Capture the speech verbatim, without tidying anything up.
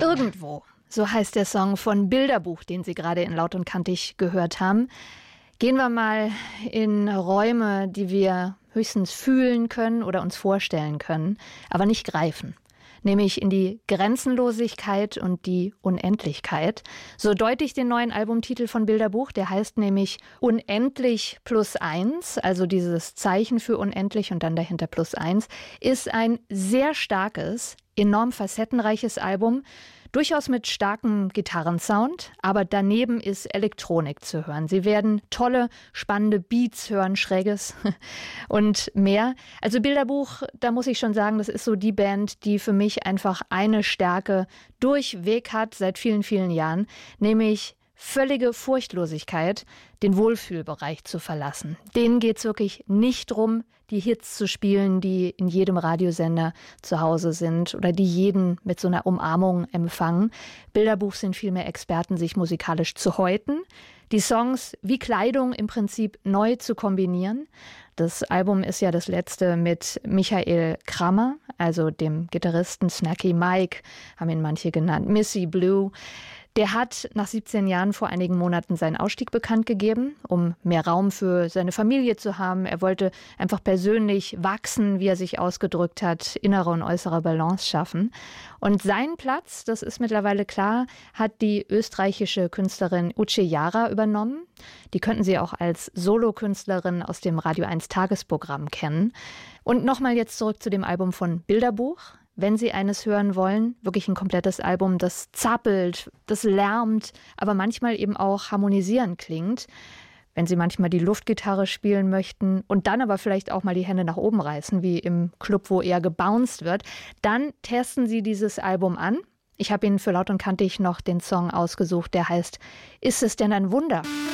Irgendwo, so heißt der Song von Bilderbuch, den Sie gerade in Laut und Kantig gehört haben. Gehen wir mal in Räume, die wir höchstens fühlen können oder uns vorstellen können, aber nicht greifen. Nämlich in die Grenzenlosigkeit und die Unendlichkeit. So deute ich den neuen Albumtitel von Bilderbuch, der heißt nämlich Unendlich plus eins, also dieses Zeichen für unendlich und dann dahinter plus eins, ist ein sehr starkes, enorm facettenreiches Album, durchaus mit starkem Gitarrensound, aber daneben ist Elektronik zu hören. Sie werden tolle, spannende Beats hören, Schräges und mehr. Also Bilderbuch, da muss ich schon sagen, das ist so die Band, die für mich einfach eine Stärke durchweg hat seit vielen, vielen Jahren, nämlich völlige Furchtlosigkeit, den Wohlfühlbereich zu verlassen. Denen geht es wirklich nicht darum, die Hits zu spielen, die in jedem Radiosender zu Hause sind oder die jeden mit so einer Umarmung empfangen. Bilderbuch sind vielmehr Experten, sich musikalisch zu häuten, die Songs wie Kleidung im Prinzip neu zu kombinieren. Das Album ist ja das letzte mit Michael Kramer, also dem Gitarristen Snacky Mike, haben ihn manche genannt, Missy Blue. Der hat nach siebzehn Jahren vor einigen Monaten seinen Ausstieg bekannt gegeben, um mehr Raum für seine Familie zu haben. Er wollte einfach persönlich wachsen, wie er sich ausgedrückt hat, innere und äußere Balance schaffen. Und seinen Platz, das ist mittlerweile klar, hat die österreichische Künstlerin Uche Jara übernommen. Die könnten Sie auch als Solokünstlerin aus dem Radio eins Tagesprogramm kennen. Und nochmal jetzt zurück zu dem Album von Bilderbuch. Wenn Sie eines hören wollen, wirklich ein komplettes Album, das zappelt, das lärmt, aber manchmal eben auch harmonisierend klingt. Wenn Sie manchmal die Luftgitarre spielen möchten und dann aber vielleicht auch mal die Hände nach oben reißen, wie im Club, wo eher gebounced wird, dann testen Sie dieses Album an. Ich habe Ihnen für Laut und Kantig noch den Song ausgesucht, der heißt Ist es denn ein Wunder?